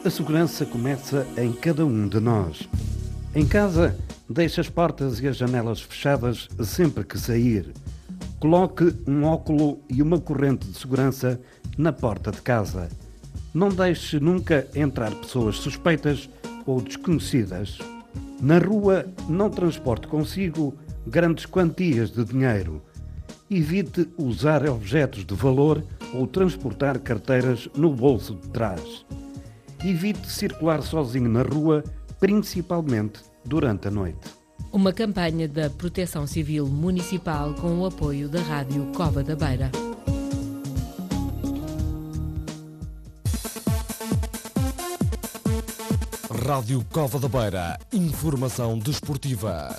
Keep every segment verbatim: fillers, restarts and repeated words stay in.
A segurança começa em cada um de nós. Em casa, deixe as portas e as janelas fechadas sempre que sair. Coloque um óculo e uma corrente de segurança na porta de casa. Não deixe nunca entrar pessoas suspeitas ou desconhecidas. Na rua, não transporte consigo grandes quantias de dinheiro. Evite usar objetos de valor ou transportar carteiras no bolso de trás. Evite circular sozinho na rua, principalmente durante a noite. Uma campanha da Proteção Civil Municipal com o apoio da Rádio Cova da Beira. Rádio Cova da Beira. Informação desportiva.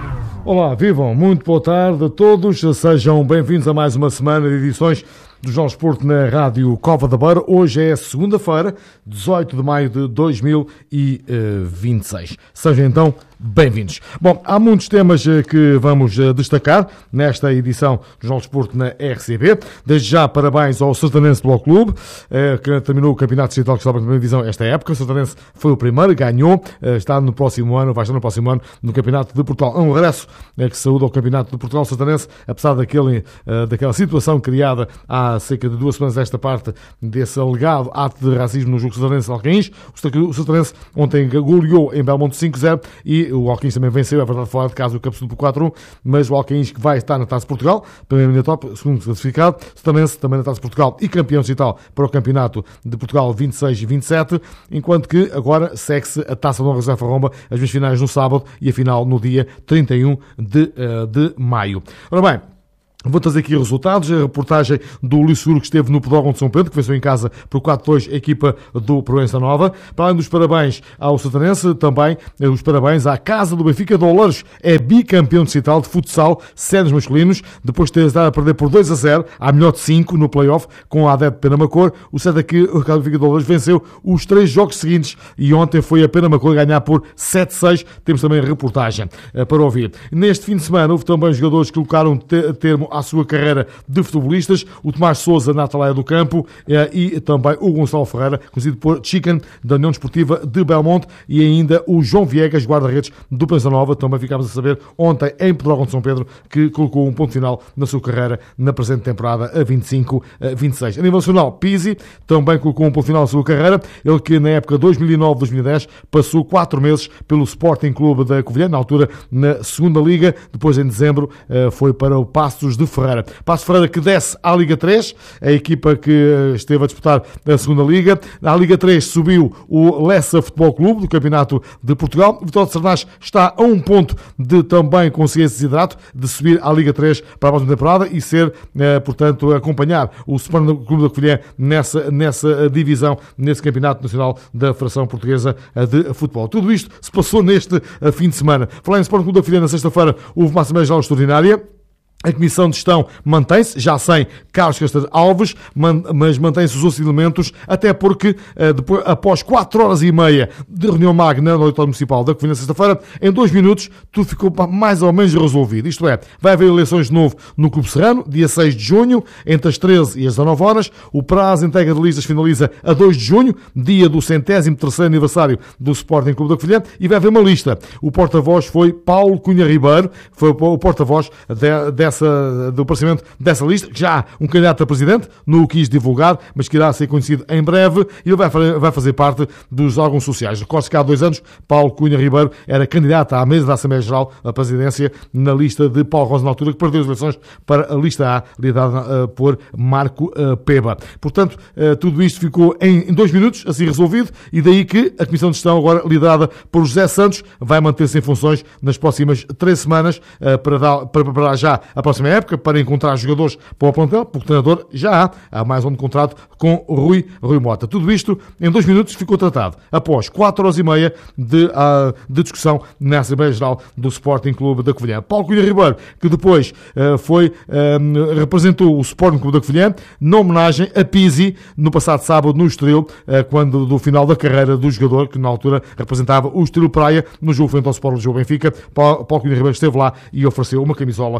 Olá, vivam, muito boa tarde a todos, sejam bem-vindos a mais uma semana de edições do Jornal Desporto na Rádio Cova da Beira. Hoje é segunda-feira, dezoito de maio de dois mil e vinte e seis. Sejam então bem-vindos. Bom, há muitos temas que vamos destacar nesta edição do Jornal Desporto na R C B. Desde já, parabéns ao Sertanense Futebol Clube, que terminou o Campeonato Distrital que estava na primeira divisão esta época. O Sertanense foi o primeiro, ganhou, está no próximo ano, vai estar no próximo ano no Campeonato de Portugal. É um regresso que saúde ao Campeonato de Portugal. O Sertanense, apesar daquele, daquela situação criada há cerca de duas semanas desta parte desse alegado ato de racismo no jogo Sertanense-Alcaíns, o Sertanense ontem goleou em Belmonte cinco a zero e o Alcaíns também venceu, é verdade, fora de casa o Cabeçudo por quatro a um, mas o Alcaíns que vai estar na Taça de Portugal, primeiro eliminatório, segundo classificado, Sertanense também na Taça de Portugal e campeão distrital para o Campeonato de Portugal vinte e seis e vinte e sete, enquanto que agora segue-se a Taça de Honra José Farromba, as meias finais no sábado e a final no dia trinta e um de maio. Ora bem, vou trazer aqui resultados, a reportagem do Luís Seguro, que esteve no Pedrógão de São Pedro, que venceu em casa por quatro a dois a equipa do Proença Nova. Para além dos parabéns ao Sertanense, também os parabéns à Casa do Benfica de Oleiros, é bicampeão distrital de futsal séniores masculinos, depois de ter estado a perder por dois a zero, à melhor de cinco no play-off, com a Adep de Penamacor. O certo é que o Casa do Benfica de Oleiros venceu os três jogos seguintes e ontem foi a Penamacor ganhar por sete a seis. Temos também a reportagem para ouvir. Neste fim de semana houve também jogadores que colocaram termo à sua carreira de futebolistas, o Tomás Sousa na Atalaia do Campo e também o Gonçalo Ferreira, conhecido por Chicken, da União Desportiva de Belmonte, e ainda o João Viegas, guarda-redes do Proença Nova. Também ficámos a saber ontem em Pedrógão de São Pedro que colocou um ponto final na sua carreira na presente temporada a vinte e cinco a vinte e seis. A nível nacional, Pizzi também colocou um ponto final na sua carreira, ele que na época dois mil e nove a dois mil e dez passou quatro meses pelo Sporting Clube da Covilhã, na altura na segunda Liga, depois em dezembro foi para o Passos de Ferreira. Passos Ferreira que desce à Liga três, a equipa que esteve a disputar a segunda Liga. Na Liga três subiu o Lessa Futebol Clube do Campeonato de Portugal. O Vitória de Sernás está a um ponto de também conseguir esse desidrato de subir à Liga três para a próxima temporada e ser, portanto, acompanhar o Sporting Clube da Covilhã nessa, nessa divisão, nesse Campeonato Nacional da Federação Portuguesa de Futebol. Tudo isto se passou neste fim de semana. Falando em Sporting Clube da Covilhã, na sexta-feira houve uma Assembleia Geral Extraordinária. A Comissão de Gestão mantém-se, já sem Carlos Castro Alves, mas mantém-se os outros elementos, até porque, depois, após quatro horas e meia de reunião magna no Auditório Municipal da Covilhã, sexta-feira, em dois minutos, tudo ficou mais ou menos resolvido. Isto é, vai haver eleições de novo no Clube Serrano, dia seis de junho, entre as treze e as dezanove horas. O prazo de entrega de listas finaliza a dois de junho, dia do centésimo terceiro aniversário do Sporting Clube da Covilhã, e vai haver uma lista. O porta-voz foi Paulo Cunha Ribeiro, foi o porta-voz de, dessa do aparecimento dessa lista, que já há um candidato a presidente, não o quis divulgar, mas que irá ser conhecido em breve, e ele vai, vai fazer parte dos órgãos sociais. Recordo-se que há dois anos, Paulo Cunha Ribeiro era candidato à mesa da Assembleia Geral da Presidência na lista de Paulo Rosa, na altura, que perdeu as eleições para a lista A, liderada uh, por Marco uh, Peba. Portanto, uh, tudo isto ficou em, em dois minutos, assim resolvido, e daí que a Comissão de Gestão, agora liderada por José Santos, vai manter-se em funções nas próximas três semanas uh, para, dar, para preparar já a próxima época, para encontrar jogadores para o plantel, porque o treinador já há, há mais um de contrato com Rui, Rui Mota. Tudo isto em dois minutos ficou tratado, após quatro horas e meia de, uh, de discussão na Assembleia Geral do Sporting Clube da Covilhã. Paulo Cunha Ribeiro, que depois uh, foi, uh, representou o Sporting Clube da Covilhã na homenagem a Pizzi no passado sábado no Estoril, uh, quando do final da carreira do jogador, que na altura representava o Estoril Praia, no jogo frente ao Sport Lisboa Benfica. Paulo, Paulo Cunha Ribeiro esteve lá e ofereceu uma camisola do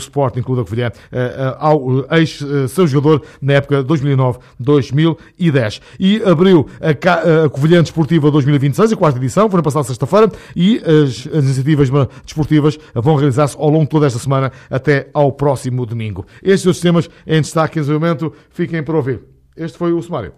Sporting Clube da Covilhã ao ex-seu jogador na época dois mil e nove dois mil e dez. E abriu a Covilhã Desportiva dois mil e vinte e seis, a quarta edição, foi na passada sexta-feira, e as, as iniciativas desportivas vão realizar-se ao longo de toda esta semana até ao próximo domingo. Estes são os temas em destaque neste momento. Fiquem para ouvir. Este foi o sumário.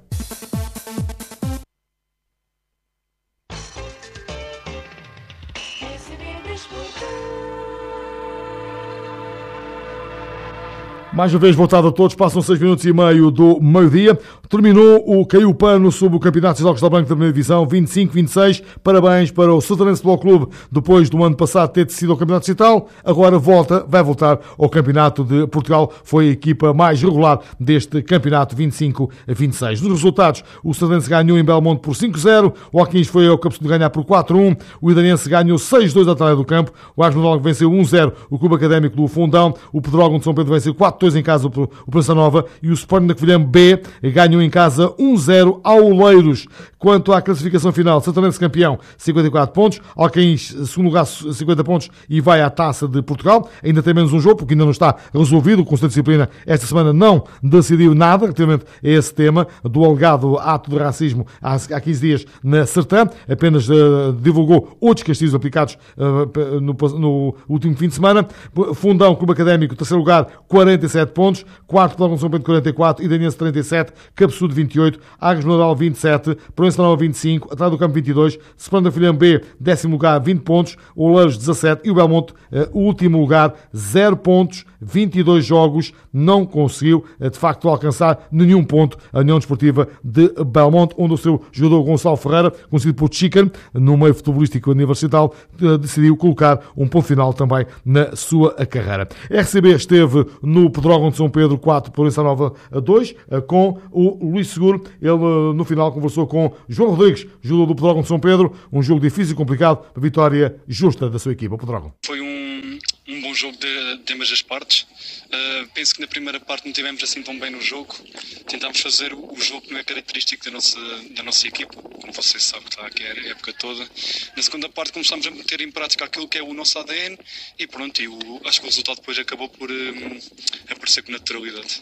Mais uma vez, voltado a todos, passam seis minutos e meio do meio-dia. Terminou o Caiu Pano sobre o Campeonato Estadual Castelo Branco da primeira Divisão vinte e cinco vinte e seis. Parabéns para o Sertanense Futebol Clube, depois do ano passado ter decidido o Campeonato Distrital. Agora volta, vai voltar ao Campeonato de Portugal. Foi a equipa mais regular deste Campeonato vinte e cinco vinte e seis. Nos resultados, o Sertanense ganhou em Belmonte por cinco a zero. O Alquins foi ao Cabeçudo ganhar por quatro a um. O Idarense ganhou seis a dois à Talha do Campo. O Asmonólogo venceu um a zero o Clube Académico do Fundão. O Pedrógão de São Pedro venceu quatro a dois em casa o Praça Nova, e o Sporting da Covilhã B ganhou em casa um a zero ao Oleiros. Quanto à classificação final, Sertanense campeão, cinquenta e quatro pontos, Alquins segundo lugar, cinquenta pontos, e vai à Taça de Portugal. Ainda tem menos um jogo, porque ainda não está resolvido. O Conselho de Disciplina esta semana não decidiu nada relativamente a esse tema do alegado ato de racismo há quinze dias na Sertã. Apenas uh, divulgou outros castigos aplicados uh, no, no último fim de semana. Fundão Clube Académico, terceiro lugar, quarenta e sete pontos. Quarto, Pedrógão de São Pedro, quarenta e quatro, Idarense trinta e sete, Cabeçudo vinte e oito, Águas do Nadal vinte e sete, Proença Nova vinte e cinco, Atrás do Campo vinte e dois, Sporting da Covilhã B, décimo lugar, vinte pontos, Oleiros dezassete e o Belmonte, o último lugar, zero pontos, vinte e dois jogos, não conseguiu de facto alcançar nenhum ponto a União Desportiva de Belmonte, onde o seu jogador Gonçalo Ferreira, conhecido por Chicken, no meio futebolístico universitário, decidiu colocar um ponto final também na sua carreira. A R C B esteve no Pedrógão de São Pedro quatro, Proença Nova dois, com o Luís Seguro. Ele no final conversou com João Rodrigues, jogador do Pedrógão de São Pedro, um jogo difícil e complicado, a vitória justa da sua equipa, o Pedrógão. Foi um, um bom jogo de, de ambas as partes. Uh, penso que na primeira parte não tivemos assim tão bem no jogo. Tentámos fazer o, o jogo que não é característico da nossa, da nossa equipa, como vocês sabem, está aqui a época toda. Na segunda parte começámos a meter em prática aquilo que é o nosso A D N e pronto, e o, acho que o resultado depois acabou por um, aparecer com naturalidade.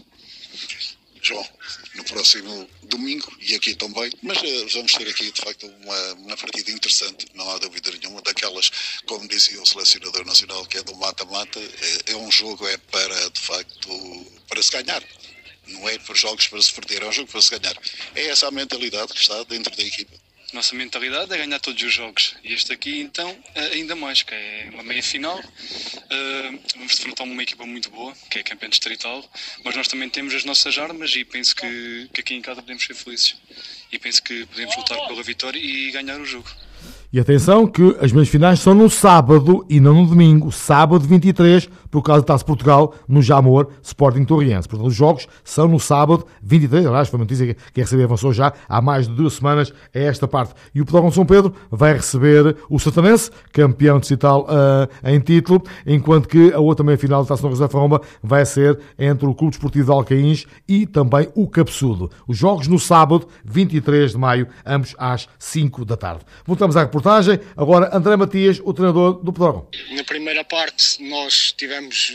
João, no próximo domingo e aqui também, mas uh, vamos ter aqui de facto uma, uma partida interessante, não há dúvida nenhuma, daquelas, como dizia o selecionador nacional, que é do mata-mata. É, é um jogo é para de facto para se ganhar, não é para jogos para se perder, é um jogo para se ganhar. É essa a mentalidade que está dentro da equipa. Nossa mentalidade é ganhar todos os jogos, e este aqui então ainda mais, que é uma meia final. Uh, vamos defrontar uma equipa muito boa, que é campeã distrital, mas nós também temos as nossas armas e penso que, que aqui em casa podemos ser felizes e penso que podemos lutar pela vitória e ganhar o jogo. E atenção que as meias finais são no sábado e não no domingo. Sábado vinte e três, por causa da Taça de Portugal, no Jamor, Sporting Torriense. Portanto, os jogos são no sábado vinte e três. Aliás, foi uma notícia que a R C B avançou já há mais de duas semanas a esta parte. E o Pedrógão de São Pedro vai receber o Sertanense, campeão distrital uh, em título, enquanto que a outra meia-final da Taça de José Faromba vai ser entre o Clube Desportivo de Alcaíns e também o Cabeçudo. Os jogos no sábado, vinte e três de maio, ambos às cinco da tarde. Voltamos à reportagem. Agora, André Matias, o treinador do Pedrógão. Na primeira parte, nós tivemos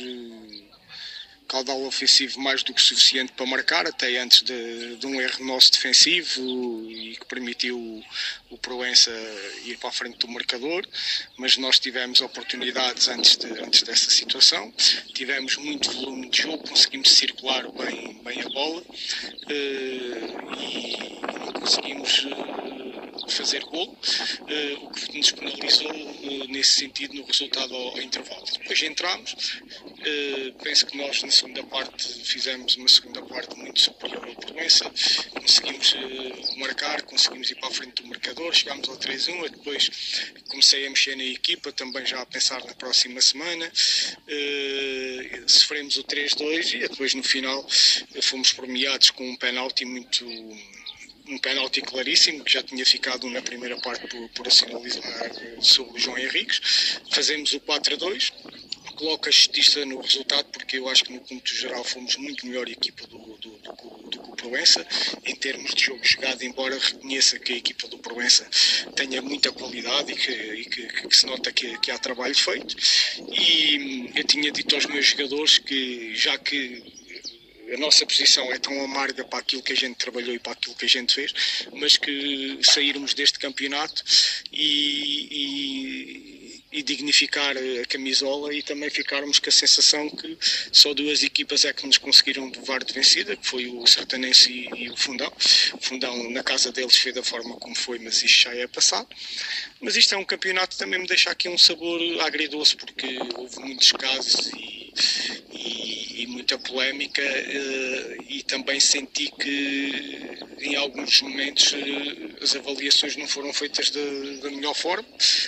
caudal ofensivo mais do que suficiente para marcar, até antes de, de um erro nosso defensivo e que permitiu o, o Proença ir para a frente do marcador, mas nós tivemos oportunidades antes, de, antes dessa situação, tivemos muito volume de jogo, conseguimos circular bem, bem a bola uh, e não conseguimos uh, fazer golo, uh, o que nos penalizou uh, nesse sentido no resultado ao, ao intervalo. Depois entramos, uh, penso que nós na segunda parte fizemos uma segunda parte muito superior ao Proença, conseguimos uh, marcar, conseguimos ir para a frente do marcador, chegámos ao três a um, depois comecei a mexer na equipa, também já a pensar na próxima semana, uh, sofremos o três a dois e depois no final uh, fomos premiados com um penalti muito... um penalti claríssimo, que já tinha ficado na primeira parte por, por assinalizar sobre o João Henriques. Fazemos o quatro a dois, coloca a justiça no resultado, porque eu acho que no conjunto geral fomos muito melhor equipa do, do, do, do que o Proença. Em termos de jogo jogado, embora reconheça que a equipa do Proença tenha muita qualidade e que, e que, que se nota que, que há trabalho feito, e eu tinha dito aos meus jogadores que, já que a nossa posição é tão amarga para aquilo que a gente trabalhou e para aquilo que a gente fez, mas que sairmos deste campeonato e, e, e dignificar a camisola, e também ficarmos com a sensação que só duas equipas é que nos conseguiram levar de vencida, que foi o Sertanense e, e o Fundão. O Fundão na casa deles foi da forma como foi, mas isto já é passado. Mas isto é um campeonato que também me deixa aqui um sabor agridoce, porque houve muitos casos e, e, e muita polémica, e também senti que em alguns momentos as avaliações não foram feitas da, da melhor forma,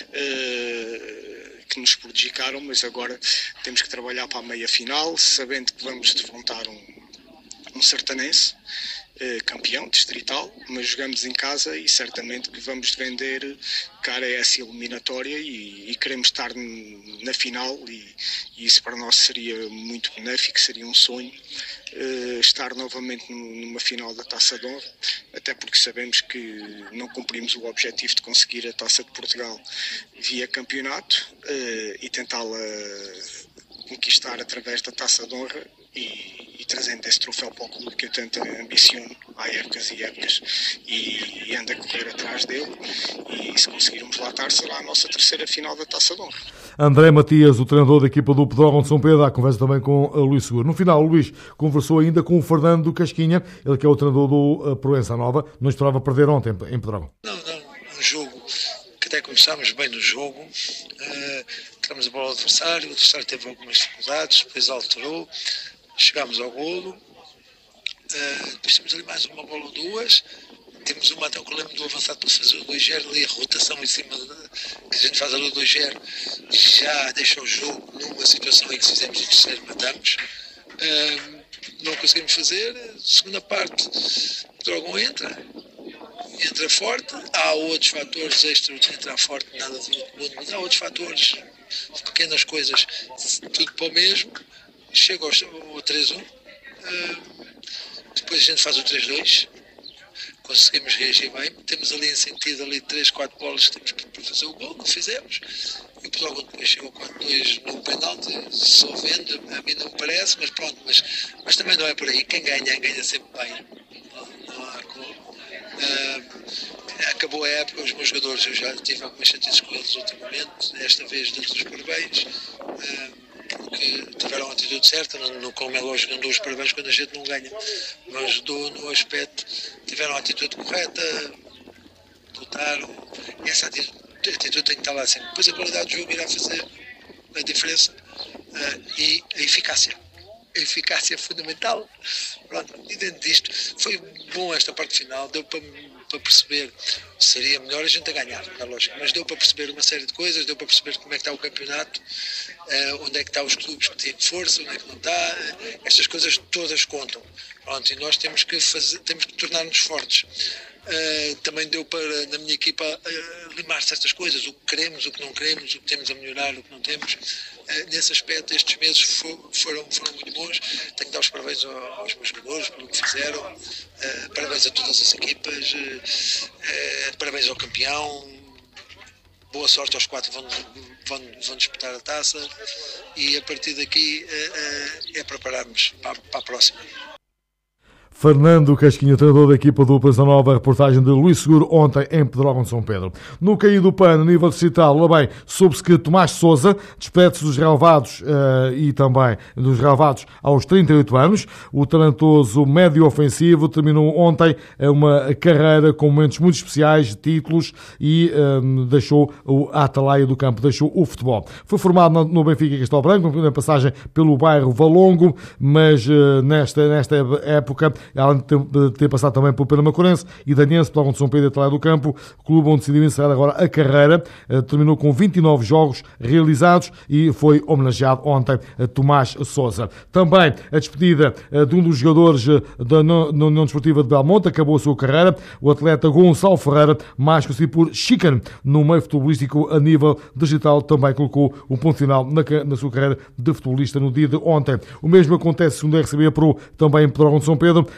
que nos prejudicaram, mas agora temos que trabalhar para a meia final, sabendo que vamos defrontar um, um Sertanense campeão distrital, mas jogamos em casa e certamente que vamos vender cara a essa eliminatória, e, e queremos estar na final, e, e isso para nós seria muito benéfico, seria um sonho uh, estar novamente numa final da Taça de Honra, até porque sabemos que não cumprimos o objetivo de conseguir a Taça de Portugal via campeonato, uh, e tentá-la conquistar através da Taça de Honra, e, e trazendo esse troféu para o clube que eu tanto ambiciono há épocas e épocas, e, e ando a correr atrás dele, e se conseguirmos lá estar, será a nossa terceira final da Taça de Honra. André Matias, o treinador da equipa do Pedrógão de São Pedro, a conversa também com o Luís Seguro. No final, o Luís conversou ainda com o Fernando Casquinha, ele que é o treinador do Proença Nova, não esperava perder ontem em Pedrógão. Não, não, um jogo que até começámos bem no jogo, uh, tiramos a bola ao adversário, o adversário teve algumas dificuldades, depois alterou, chegámos ao golo, uh, depois temos ali mais uma bola ou duas, temos uma até o que eu lembro do avançado para fazer o dois zero, ali a rotação em cima de, que a gente faz ali o dois zero, já deixa o jogo numa situação em que se fizemos em terceiro matamos, uh, não conseguimos fazer. Segunda parte, o Dragão entra, entra forte, há outros fatores extra de entrar forte, nada de muito bom, mas há outros fatores, pequenas coisas, tudo para o mesmo. Chega ao três a um, uh, depois a gente faz o três a dois, conseguimos reagir bem, temos ali em sentido ali três, quatro bolas que temos para fazer o gol, não fizemos, e o Pedrógão depois chegou ao quatro a dois no penalti, só vendo, a mim não me parece, mas pronto, mas, mas também não é por aí, quem ganha, ganha sempre bem, não, não há como. Uh, acabou a época, os meus jogadores, eu já tive algumas chatices com eles ultimamente, esta vez dando-lhes os parabéns, uh, porque tiveram a atitude certa, não, não, como é lógico, não dou os parabéns quando a gente não ganha, mas dou no aspecto, tiveram a atitude correta, lutaram, e essa atitude, a atitude tem que estar lá sempre. Depois a qualidade do jogo irá fazer a diferença, uh, e a eficácia. A eficácia é fundamental. Pronto, e dentro disto, foi bom esta parte final, deu para, para perceber, seria melhor a gente a ganhar, na lógica, mas deu para perceber uma série de coisas, deu para perceber como é que está o campeonato, uh, onde é que estão os clubes que têm força, onde é que não está, uh, estas coisas todas contam. Pronto, e nós temos que, fazer, temos que tornar-nos fortes. Uh, também deu para, na minha equipa, uh, limar certas coisas, o que queremos, o que não queremos, o que temos a melhorar, o que não temos. Uh, nesse aspecto, estes meses for, foram, foram muito bons. Tenho que dar os parabéns aos meus jogadores pelo que fizeram, uh, parabéns a todas as equipas, uh, uh, parabéns ao campeão, boa sorte aos quatro que vão, vão, vão disputar a taça, e a partir daqui uh, uh, é prepararmos para, para a próxima. Fernando Casquinha, treinador da equipa do Proença Nova, reportagem de Luís Seguro, ontem em Pedrógão de São Pedro. No cair do pano, a nível distrital, lá bem, soube-se que Tomás Sousa despede-se dos relevados uh, e também dos relevados aos trinta e oito anos. O talentoso médio ofensivo terminou ontem uma carreira com momentos muito especiais, títulos, e um, deixou o Atalaia do campo, deixou o futebol. Foi formado no Benfica Castelo Branco, na passagem pelo bairro Valongo, mas uh, nesta, nesta época, além de ter passado também pelo Pena Macorense e Danense, pelo de São Pedro e Atalaia do Campo, o clube onde decidiu encerrar agora a carreira, terminou com vinte e nove jogos realizados e foi homenageado ontem a Tomás Sousa. Também a despedida de um dos jogadores da União Desportiva de Belmonte, acabou a sua carreira, o atleta Gonçalo Ferreira, mais conhecido por Chicken, no meio futebolístico a nível digital, também colocou um ponto final na, na sua carreira de futebolista no dia de ontem. O mesmo acontece segundo a R C B Pro, também em Pedrógão de São Pedro.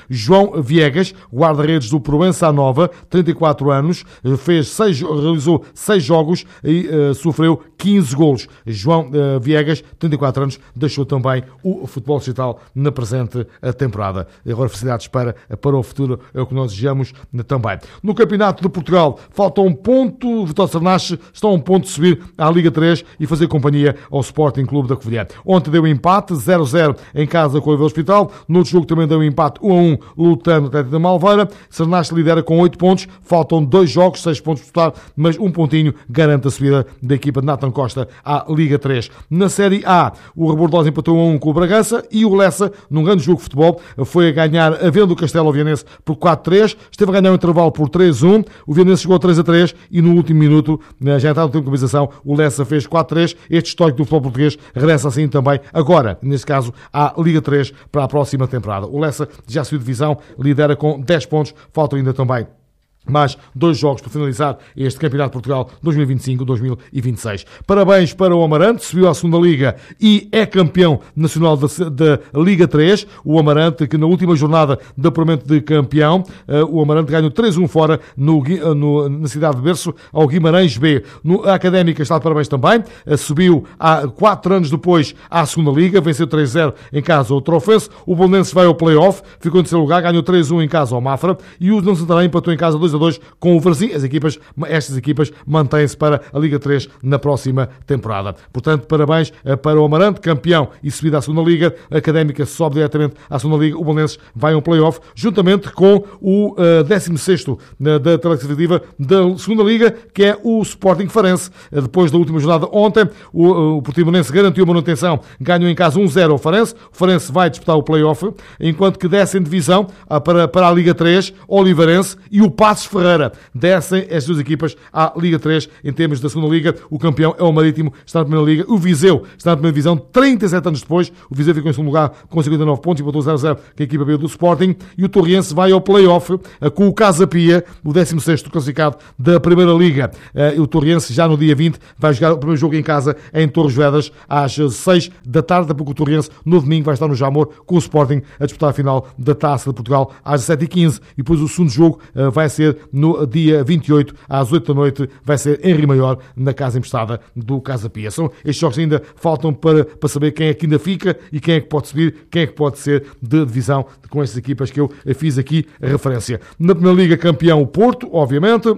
João Viegas, guarda-redes do Proença Nova, trinta e quatro anos, fez seis, realizou seis jogos e uh, sofreu quinze golos. João uh, Viegas, trinta e quatro anos, deixou também o futebol digital na presente temporada. Agora, felicidades para, para o futuro, é o que nós desejamos também. No Campeonato de Portugal, falta um ponto, o Vitória de Sarnache está a um ponto de subir à Liga três e fazer companhia ao Sporting Clube da Covilhã. Ontem deu empate, zero a zero em casa com o Oliveira Hospital. No outro jogo também deu empate, um a um, lutando Atlético da Malveira. Sarnache lidera com oito pontos, faltam dois jogos, seis pontos por total, mas um pontinho garante a subida da equipa de Nathan Costa à Liga três. Na Série A, o Rebordosa empatou um a um com o Bragança e o Lessa, num grande jogo de futebol, foi a ganhar a venda do Castelo ao Vianense por quatro a três, esteve a ganhar um intervalo por três a um, o Vianense chegou a três a três e no último minuto, já entrado no tempo de compensação, o Lessa fez quatro a três. Este histórico do futebol português regressa assim também agora, neste caso, à Liga três para a próxima temporada. O Lessa já subiu divisão, lidera com dez pontos, faltam ainda também mais dois jogos para finalizar este Campeonato de Portugal dois mil e vinte e cinco dois mil e vinte e seis. Parabéns para o Amarante, subiu à segunda Liga e é campeão nacional da, da Liga três. O Amarante, que na última jornada de apuramento de campeão, o Amarante ganhou três a um fora no, no, na cidade de Berço ao Guimarães B. No, a Académica está de parabéns também, subiu há quatro anos depois à segunda Liga, venceu três a zero em casa ao Trofense. O Bolonenses vai ao play-off, ficou em terceiro lugar, ganhou três a um em casa ao Mafra e o Não Santarém empatou em casa dois a dois com o Varzim. As equipas, estas equipas mantêm-se para a Liga três na próxima temporada. Portanto, parabéns para o Amarante, campeão e subida à segunda Liga. A Académica sobe diretamente à segunda Liga. O Bolonenses vai a um play-off, juntamente com o uh, décimo sexto uh, da classificativa da segunda Liga, que é o Sporting Farense. Uh, depois da última jornada ontem, o, uh, o Portimonense garantiu a manutenção, ganhou em casa um a zero ao Farense. O Farense vai disputar o play-off, enquanto que desce em divisão uh, para, para a Liga três, o Oliveirense e o Passos Ferreira. Descem as duas equipas à Liga três em termos da segunda Liga. O campeão é o Marítimo, está na primeira Liga. O Viseu está na primeira divisão, trinta e sete anos depois. O Viseu ficou em segundo lugar com cinquenta e nove pontos e botou zero a zero com a equipa B do Sporting. E o Torriense vai ao play-off com o Casa Pia, o décimo sexto classificado da primeira Liga. O Torriense já no dia vinte vai jogar o primeiro jogo em casa em Torres Vedras às seis da tarde, porque o Torriense no domingo vai estar no Jamor com o Sporting a disputar a final da Taça de Portugal às dezessete e quinze. E depois o segundo jogo vai ser no dia vinte e oito, às oito da noite, vai ser em Rio Maior, na casa emprestada do Casa Pia. São, estes jogos ainda faltam para, para saber quem é que ainda fica e quem é que pode subir, quem é que pode ser de divisão com estas equipas que eu fiz aqui a referência. Na primeira Liga, campeão o Porto, obviamente.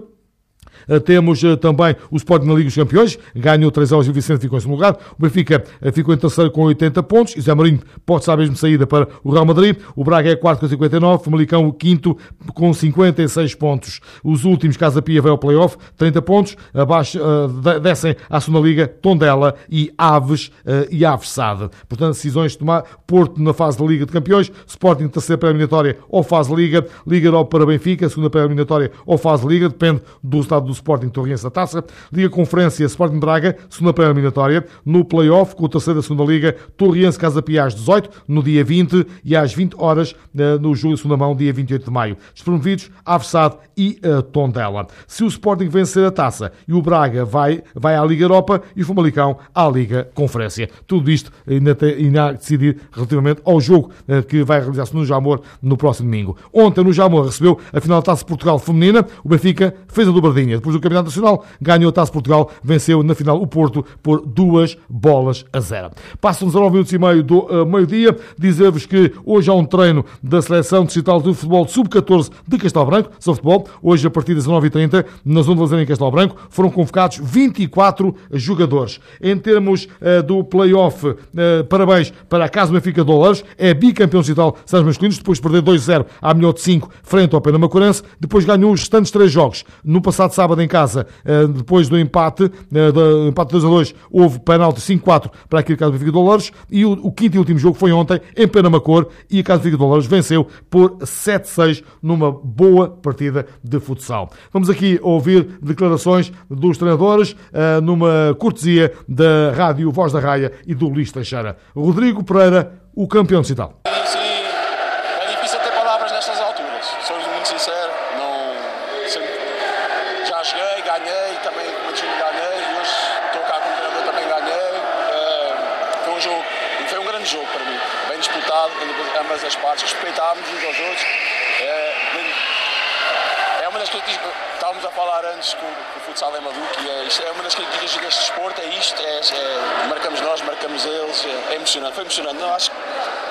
Temos também o Sporting na Liga dos Campeões, ganhou três a zero e o Vicente ficou em segundo lugar. O Benfica ficou em terceiro com oitenta pontos. E o Zé Mourinho pode estar mesmo saída para o Real Madrid. O Braga é quarto com cinquenta e nove, o Famalicão o quinto com cinquenta e seis pontos. Os últimos, Casa Pia vai ao play-off, trinta pontos. Abaixo, uh, descem à segunda Liga Tondela e Aves uh, e Aves Sade. Portanto, decisões de tomar. Porto na fase da Liga de Campeões, Sporting terceira pré-eliminatória ou fase Liga, Liga Europa para Benfica, segunda pré-eliminatória ou fase Liga, depende do estado do Sporting Torriense da Taça. Liga Conferência, Sporting Braga, segunda pré-eliminatória. No play-off, com o terceiro da segunda Liga, Torriense Casa Pia às dezoito, no dia vinte, e às vinte horas, no jogo de segunda mão, dia vinte e oito de maio. Despromovidos, Aves Sade e uh, Tondela. Se o Sporting vencer a Taça e o Braga vai, vai à Liga Europa e o Famalicão à Liga Conferência. Tudo isto ainda, tem, ainda há a decidir relativamente ao jogo uh, que vai realizar-se no Jamor no próximo domingo. Ontem, no Jamor, recebeu a final da Taça de Portugal feminina. O Benfica fez a dobradinha. Depois do Campeonato Nacional, ganhou a Taça de Portugal, venceu na final o Porto por duas bolas a zero. Passam dezanove minutos e meio do uh, meio-dia. Dizer-vos que hoje há um treino da Seleção Distrital de Futebol sub catorze de Castelo Branco, São Futebol. Hoje, a partir das dezanove e trinta, na zona de lazer em Castelo Branco, foram convocados vinte e quatro jogadores. Em termos uh, do play-off, uh, parabéns para a Casa Benfica de Oleiros, é bicampeão distrital Sãos Masculinos, depois de perder dois a zero à melhor de cinco frente ao Pena Macorense, depois ganhou os restantes três jogos. No passado sábado em casa, uh, depois do empate, uh, do empate dois a dois, houve penalti cinco a quatro para aqui a Casa Benfica de Oleiros, e o, o quinto e último jogo foi ontem em Pena Macor, e a Casa Benfica de Oleiros venceu por sete a seis numa boa partida de futsal. Vamos aqui ouvir declarações dos treinadores uh, numa cortesia da Rádio Voz da Raia e do Luís Teixeira. Rodrigo Pereira, o campeão distrital. Sim, é difícil ter palavras nestas alturas, sou muito sincero. Não, sempre, já cheguei, ganhei, também com o time ganhei, e hoje estou cá como treinador, também ganhei. Uh, foi um jogo, foi um grande jogo para mim, bem disputado, ambas as partes, respeitámos uns aos outros. É, é uma das críticas, estávamos a falar antes que o, que o futsal é maluco e é, isto, é uma das críticas deste desporto, é isto, é, é, marcamos nós, marcamos eles, é, é emocionante, foi emocionante, não acho que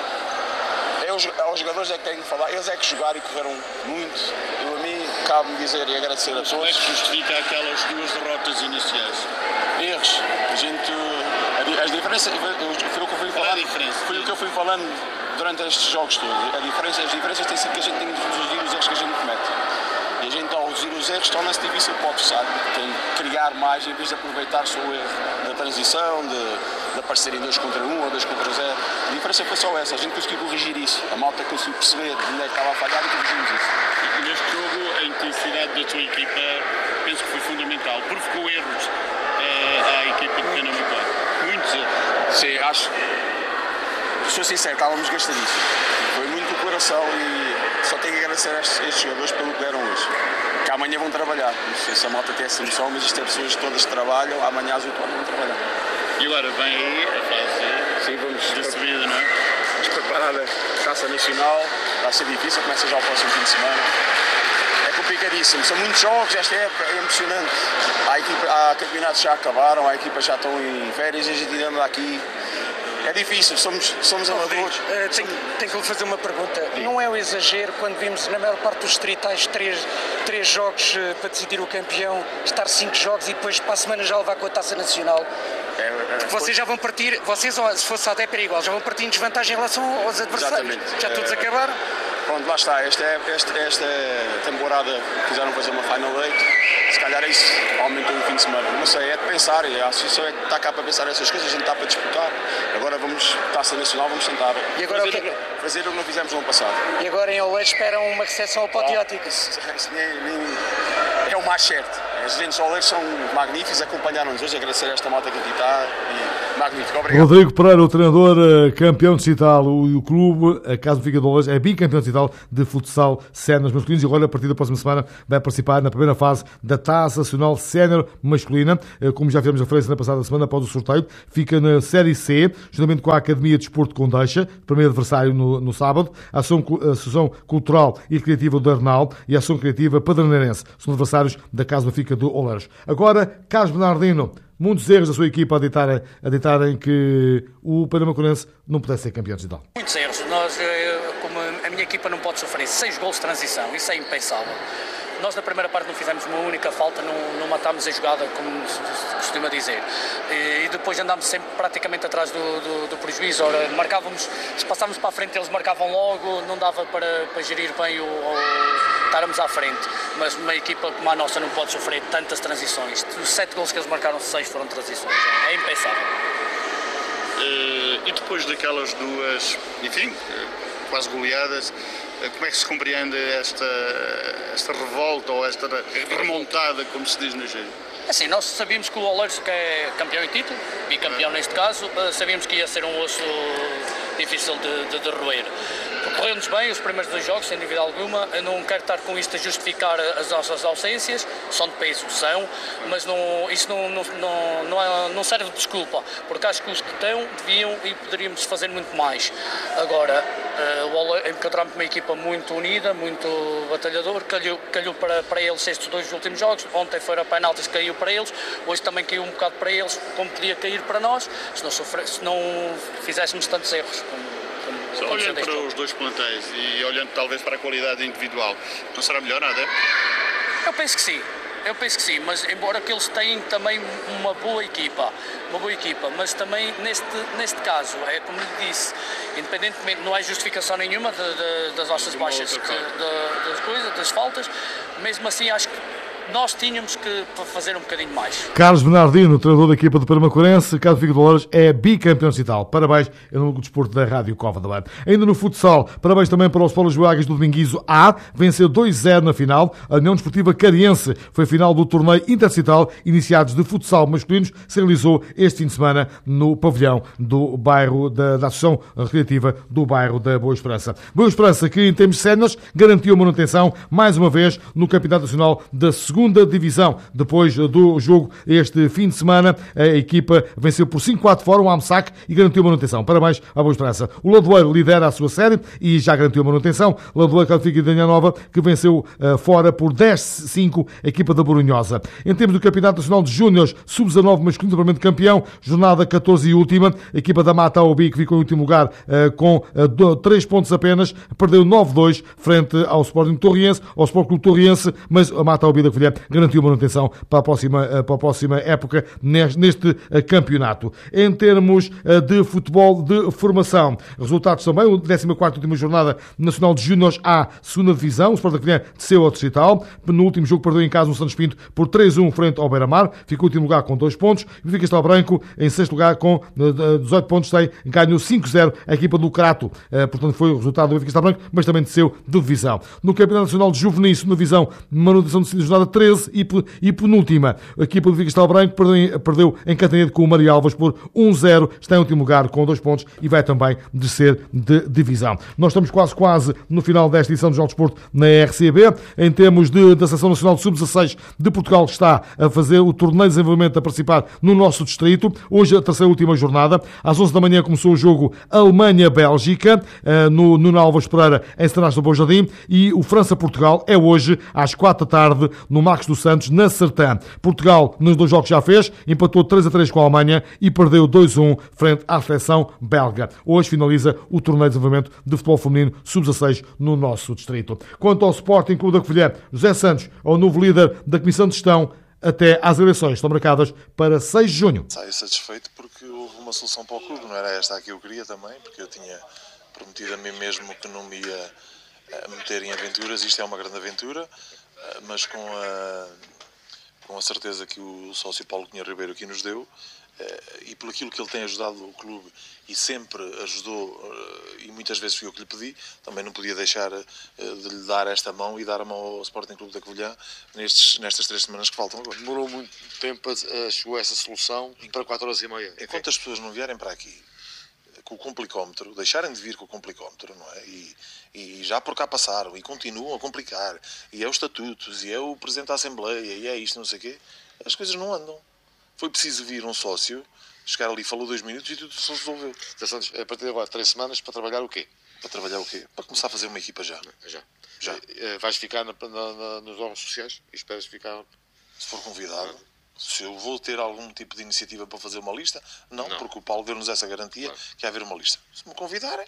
é os, os jogadores é que têm que falar, eles é que jogaram e correram muito, eu, a mim cabe-me dizer e agradecer a todos. Como é que justifica aquelas duas derrotas iniciais? Erros, a gente, as diferenças, foi o que eu fui falando, foi o que eu fui falando durante estes jogos todos, a diferença, as diferenças têm sido que a gente tem de reduzir os erros que a gente comete. E a gente, ao reduzir os erros, torna-se difícil para o adversário. Tem que criar mais em vez de aproveitar só o erro da transição, de, de aparecer em dois contra um ou dois contra zero. A diferença foi só essa, a gente conseguiu corrigir isso. A malta conseguiu perceber onde é que estava a falhar e corrigimos isso. E neste jogo, a intensidade da sua equipa, penso que foi fundamental. Provocou erros uh, à equipa de Pernambuco. Muitos erros. Sim, acho. Sou sincero, estávamos gastadíssimos. Foi muito do coração e só tenho que agradecer a estes, estes jogadores pelo que deram hoje. Que amanhã vão trabalhar. Não sei se a malta tem essa noção, mas isto é pessoas todas que trabalham, amanhã às oito horas vão trabalhar. E agora vem aí a fase Sim, vamos de subida, não é? Vamos preparar a Taça Nacional, vai ser difícil, começa já o próximo fim de semana. É complicadíssimo, são muitos jogos, esta época é emocionante. Há, equipa, há campeonatos que já acabaram, há equipas já estão em férias e a gente ainda anda aqui. É difícil, somos, somos amadores. Uh, tenho, tenho que lhe fazer uma pergunta. Sim. Não é o exagero quando vimos na maior parte dos distritais três, três jogos uh, para decidir o campeão, estar cinco jogos e depois para a semana já levar com a Taça Nacional? É, é, Porque vocês já vão partir, vocês, se fosse a ADEP era igual, já vão partir em desvantagem em relação aos adversários. Exatamente. Já todos é, acabaram? Pronto, lá está. Esta, esta, esta temporada quiseram fazer uma Final Eight. Se calhar isso aumentou um fim de semana. Não sei, é de pensar. A associação é que está cá para pensar essas coisas, a gente está para disputar. Agora vamos, Taça Nacional, vamos tentar e agora fazer, o que... fazer o que não fizemos no ano passado. E agora em Oleiros esperam uma recepção apoteótica. É o mais certo. Os agentes Oleiros são magníficos, acompanharam-nos hoje, agradecer a esta malta que aqui está e magnífico, obrigado. Rodrigo Pereira, o treinador, campeão distrital, o, o clube, a Casa Benfica de Oleiros, é bicampeão distrital de futsal sénior masculinos e agora a partir da próxima semana vai participar na primeira fase da Taça Nacional Sénior masculina, como já fizemos referência na passada semana após o sorteio, fica na Série C, juntamente com a Academia de Desporto Condeixa, primeiro adversário no, no sábado, a Ação, a Associação Cultural e Recreativa do Arnal e a Ação Criativa Padroneirense, são adversários da Casa Benfica de Oleiros. Agora, Carlos Bernardino, muitos erros da sua equipa a ditarem, a ditarem que o Pernambucarense não pudesse ser campeão distrital. Muitos erros. Nós, como a minha equipa não pode sofrer seis gols de transição, isso é impensável. Nós na primeira parte não fizemos uma única falta, não, não matámos a jogada, como se costuma dizer. E, e depois andámos sempre praticamente atrás do, do, do prejuízo. Ora, marcávamos, se passávamos para a frente eles marcavam logo, não dava para, para gerir bem o, o estarmos à frente. Mas uma equipa como a nossa não pode sofrer tantas transições. Os sete gols que eles marcaram, seis foram transições. É impensável. Uh, e depois daquelas duas, enfim, quase goleadas, como é que se compreende esta, esta revolta ou esta remontada, como se diz no giro? Assim, nós sabíamos que o Oleiros, que é campeão em título, bicampeão neste caso, sabíamos que ia ser um osso difícil de, de, de roer. Correu-nos bem os primeiros dois jogos, sem dúvida alguma. Eu não quero estar com isto a justificar as nossas ausências, são de peso, são, mas não, isso não, não, não, não, é, não serve de desculpa, porque acho que os que estão deviam e poderíamos fazer muito mais. Agora, uh, encontramos uma equipa muito unida, muito batalhador, calhou, calhou para, para eles estes dois últimos jogos. Ontem foi a penaltis, caiu para eles, hoje também caiu um bocado para eles, como podia cair para nós, se não, sofre, se não fizéssemos tantos erros. Como, Só olhando para os dois plantéis e olhando talvez para a qualidade individual, não será melhor nada? Eu penso que sim, eu penso que sim, mas embora que eles tenham também uma boa equipa, uma boa equipa, mas também neste, neste caso, é como lhe disse, independentemente, não há justificação nenhuma de, de, das nossas baixas, de, de, das coisas, das faltas, mesmo assim acho que nós tínhamos que fazer um bocadinho mais. Carlos Bernardino, treinador da equipa do Pernambucarense, Casa Benfica de Oleiros, é bicampeão distrital. Parabéns em nome do desporto da Rádio Cova da Beira. Ainda no futsal, parabéns também para os Polos Boagas do Dominguizo A, venceu dois zero na final. A União Desportiva Cariense foi a final do torneio interdistrital iniciados de futsal masculinos, se realizou este fim de semana no pavilhão do bairro da, da Associação Recreativa do bairro da Boa Esperança. Boa Esperança que em termos séniores garantiu a manutenção mais uma vez no Campeonato Nacional da segunda segunda Divisão. Depois do jogo este fim de semana, a equipa venceu por cinco a quatro fora o Amsac e garantiu manutenção. Parabéns à Boa Esperança. O Ladoeiro lidera a sua série e já garantiu manutenção. Ladoeiro Calfica e Danha Nova, que venceu uh, fora por dez a cinco a equipa da Borunhosa. Em termos do Campeonato Nacional de Júniores, sub dezanove masculino, totalmente campeão, jornada catorze e última, a equipa da Mata Aubi, que ficou em último lugar uh, com uh, três pontos apenas, perdeu nove a dois frente ao Sporting Torriense, ao Sport Clube Torriense, mas a Mata Aubi da Covilhã garantiu manutenção para a próxima, uh, para a próxima época neste, neste uh, campeonato. Em termos uh, de futebol de formação, resultados também, a décima quarta última jornada nacional de Júniores A, segunda divisão, o Sport da Covilhã desceu ao distrital, no último jogo perdeu em casa no Santos Pinto por três a um frente ao Beira-Mar, ficou em último lugar com dois pontos, e o Benfica Castelo Branco em sexto lugar com dezoito pontos, tem, ganhou cinco a zero a equipa do Crato, portanto foi o resultado do Benfica Castelo Branco, mas também desceu de divisão. No Campeonato Nacional de Juvenis, segunda divisão, manutenção de jornada treze e penúltima, a equipa do Benfica Castelo Branco perdeu, perdeu em Cantanhede com o Maria Alves por um a zero, está em último lugar com dois pontos e vai também descer de divisão. Nós estamos quase quase no final desta edição do Jornal de Desporto na R C B. Em termos de, da Seleção Nacional de sub dezasseis de Portugal, que está a fazer o torneio de desenvolvimento a participar no nosso distrito. Hoje a terceira e última jornada. Às onze da manhã começou o jogo Alemanha-Bélgica no Nuno Alves Pereira em Stanás do Bom Jardim, e o França-Portugal é hoje às quatro da tarde no Marcos dos Santos, na Sertã. Portugal nos dois jogos já fez, empatou três a três com a Alemanha e perdeu dois a um frente à seleção belga. Hoje finaliza o torneio de desenvolvimento de futebol feminino sub dezasseis no nosso distrito. Quanto ao Sporting Clube da Covilhã, José Santos é o novo líder da Comissão de Gestão até às eleições. Estão marcadas para seis de junho. Saio satisfeito porque houve uma solução para o clube. Não era esta a que eu queria também, porque eu tinha prometido a mim mesmo que não me ia meter em aventuras. Isto é uma grande aventura, mas com a, com a certeza que o sócio Paulo Cunha Ribeiro aqui nos deu, e por aquilo que ele tem ajudado o clube e sempre ajudou, e muitas vezes fui eu que lhe pedi, também não podia deixar de lhe dar esta mão e dar a mão ao Sporting Clube da Covilhã nestes, nestas três semanas que faltam agora. Demorou muito tempo, chegou essa solução para quatro horas e meia. Enquanto as pessoas não vierem para aqui com o complicómetro, deixarem de vir com o complicómetro, não é? E, e já por cá passaram e continuam a complicar, e é os estatutos, e é o Presidente da Assembleia, e é isto, não sei o quê, as coisas não andam. Foi preciso vir um sócio, chegar ali, falou dois minutos e tudo se resolveu. Santos, a partir de agora, três semanas para trabalhar o quê? Para trabalhar o quê? Para começar a fazer uma equipa já. Já. Já. Vais ficar na, na, na, nos órgãos sociais e esperas ficar... Se for convidado. Se eu vou ter algum tipo de iniciativa para fazer uma lista, não, não. Porque o Paulo deu-nos essa garantia, claro, que há haver uma lista. Se me convidarem...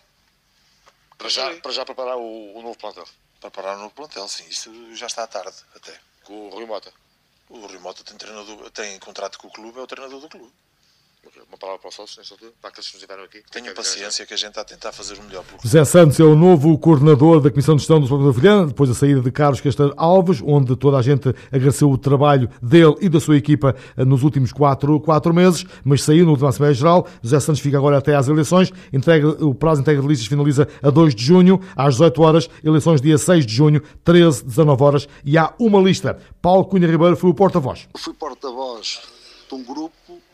Para já, para já preparar o, o novo plantel. Preparar o novo plantel, sim. Isto já está à tarde, até. Com o Rui Mota. O Rui Mota tem, treinador, tem contrato com o clube, é o treinador do clube. Uma palavra para os sócios nesta altura, para aqueles que nos tiveram aqui. Tenham paciência que a gente está a tentar fazer o melhor pelo clube. José Santos é o novo coordenador da Comissão de Gestão do Sporting da Covilhã, depois da saída de Carlos Castanho Alves, onde toda a gente agradeceu o trabalho dele e da sua equipa nos últimos quatro, quatro meses, mas saiu na última Assembleia Geral. José Santos fica agora até às eleições, entrega, o prazo de entrega de listas finaliza a dois de junho, às dezoito horas, eleições dia seis de junho, treze, dezanove horas, e há uma lista. Paulo Cunha Ribeiro foi o porta-voz. Fui porta-voz de um grupo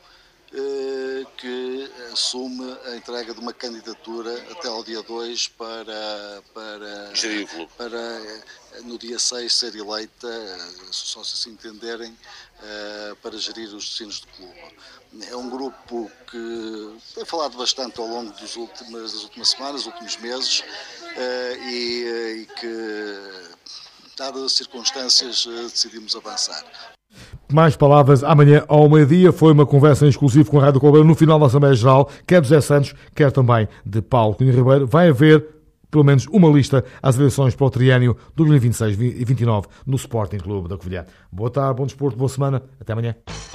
que assume a entrega de uma candidatura até ao dia dois para, para, para no dia seis ser eleita, se só se entenderem, para gerir os destinos do clube. É um grupo que tem falado bastante ao longo dos últimos, das últimas semanas, dos últimos meses, e, e que, dadas as circunstâncias, decidimos avançar. Mais palavras amanhã ao meio-dia. Foi uma conversa em exclusivo com a Rádio Colbeiro no final da Assembleia Geral, quer de José Santos, quer também de Paulo Cunha Ribeiro. Vai haver pelo menos uma lista às eleições para o triênio dois mil e vinte e seis e vinte e nove no Sporting Clube da Covilhã. Boa tarde, bom desporto, boa semana. Até amanhã.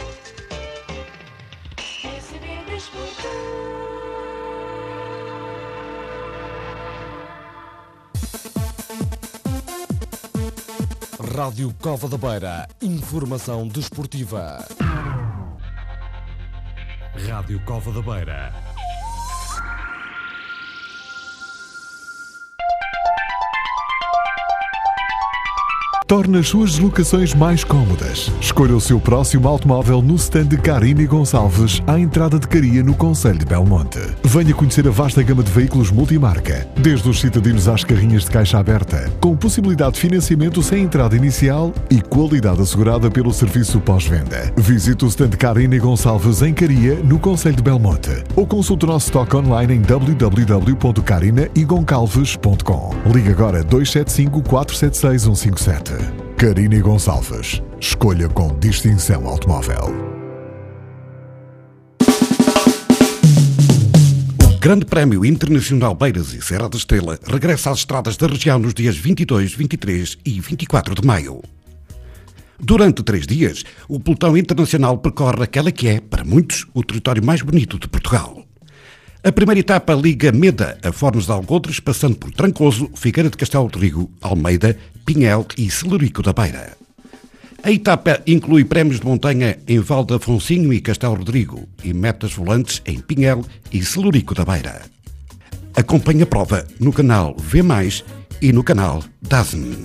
Rádio Cova da Beira. Informação desportiva. Rádio Cova da Beira. torna as suas deslocações mais cómodas. Escolha o seu próximo automóvel no stand de Carina e Gonçalves, à entrada de Caria, no concelho de Belmonte. Venha conhecer a vasta gama de veículos multimarca, desde os citadinos às carrinhas de caixa aberta, com possibilidade de financiamento sem entrada inicial e qualidade assegurada pelo serviço pós-venda. Visite o stand de Carina e Gonçalves em Caria, no concelho de Belmonte, ou consulte o nosso estoque online em w w w ponto carina e goncalves ponto com. Ligue agora dois sete cinco, quatro sete seis, um cinco sete. Carina e Gonçalves. Escolha com distinção automóvel. O Grande Prémio Internacional Beiras e Serra da Estrela regressa às estradas da região nos dias vinte e dois, vinte e três e vinte e quatro de maio. Durante três dias, o pelotão internacional percorre aquela que é, para muitos, o território mais bonito de Portugal. A primeira etapa liga Meda a Fornos de Algodres, passando por Trancoso, Figueira de Castelo Rodrigo, Almeida, Pinhel e Celurico da Beira. A etapa inclui prémios de montanha em Val de Afonsinho e Castelo Rodrigo e metas volantes em Pinhel e Celurico da Beira. Acompanhe a prova no canal V mais, e no canal DAZN.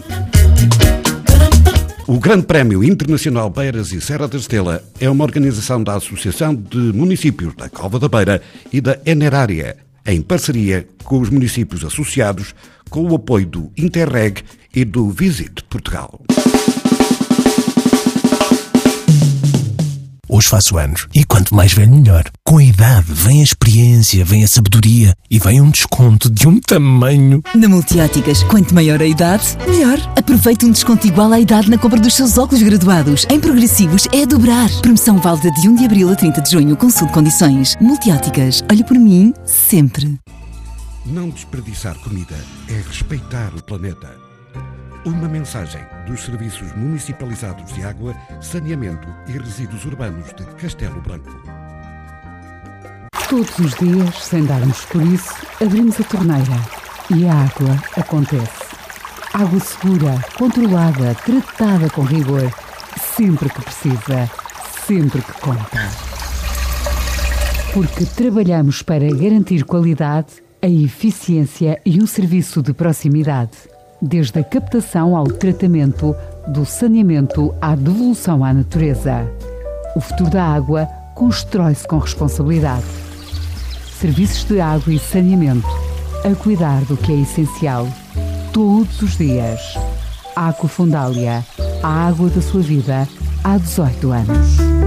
O Grande Prémio Internacional Beiras e Serra da Estrela é uma organização da Associação de Municípios da Cova da Beira e da Enerária, em parceria com os municípios associados, com o apoio do Interreg e do Visit Portugal. Hoje faço anos e quanto mais velho melhor. Com a idade vem a experiência, vem a sabedoria e vem um desconto de um tamanho. Na Multióticas, quanto maior a idade, melhor. Aproveite um desconto igual à idade na compra dos seus óculos graduados. Em progressivos é a dobrar. Promoção válida de primeiro de abril a trinta de junho. Consulte condições. Multióticas, olhe por mim sempre. Não desperdiçar comida é respeitar o planeta. Uma mensagem dos Serviços Municipalizados de Água, Saneamento e Resíduos Urbanos de Castelo Branco. Todos os dias, sem darmos por isso, abrimos a torneira e a água acontece. Água segura, controlada, tratada com rigor, sempre que precisa, sempre que conta. Porque trabalhamos para garantir qualidade, a eficiência e um serviço de proximidade. Desde a captação ao tratamento, do saneamento à devolução à natureza. O futuro da água constrói-se com responsabilidade. Serviços de água e saneamento, a cuidar do que é essencial, todos os dias. Aquafundália, a água da sua vida há dezoito anos.